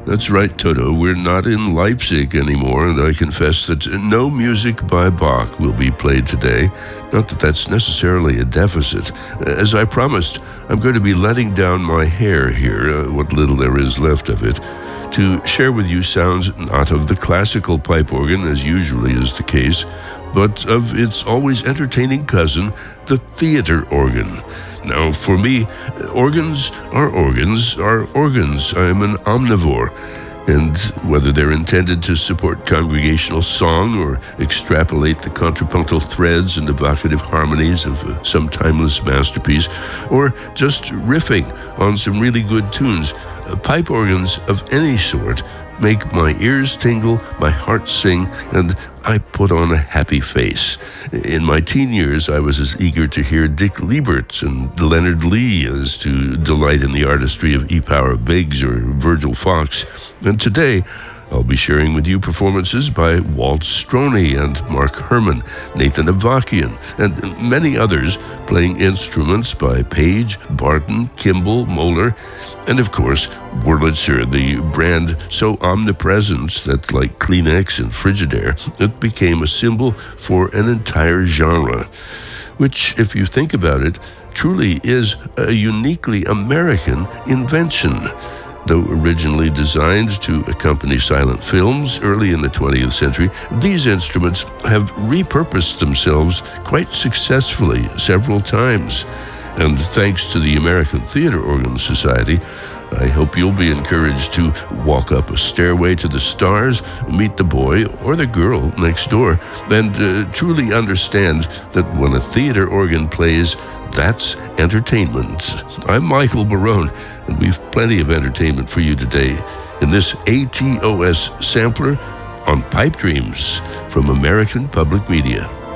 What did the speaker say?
That's right, Toto. We're not in Leipzig anymore, and I confess that no music by Bach will be played today. Not that that's necessarily a deficit. As I promised, I'm going to be letting down my hair here, what little there is left of it, to share with you sounds not of the classical pipe organ, as usually is the case, but of its always entertaining cousin, the theater organ. Now, for me, organs are organs are organs. I am an omnivore. And whether they're intended to support congregational song or extrapolate the contrapuntal threads and evocative harmonies of some timeless masterpiece, or just riffing on some really good tunes, pipe organs of any sort make my ears tingle, my heart sing, and I put on a happy face. In my teen years, I was as eager to hear Dick Liebert and Leonard Lee as to delight in the artistry of E. Power Biggs or Virgil Fox. And today, I'll be sharing with you performances by Walt Stroney and Mark Herman, Nathan Avakian, and many others, playing instruments by Page, Barton, Kimball, Moeller, and of course, Wurlitzer, the brand so omnipresent that, like Kleenex and Frigidaire, it became a symbol for an entire genre, which, if you think about it, truly is a uniquely American invention. Though originally designed to accompany silent films early in the 20th century, these instruments have repurposed themselves quite successfully several times. And thanks to the American Theater Organ Society, I hope you'll be encouraged to walk up a stairway to the stars, meet the boy or the girl next door, and truly understand that when a theater organ plays, that's entertainment. I'm Michael Barone, and we've plenty of entertainment for you today in this ATOS sampler on Pipe Dreams from American Public Media.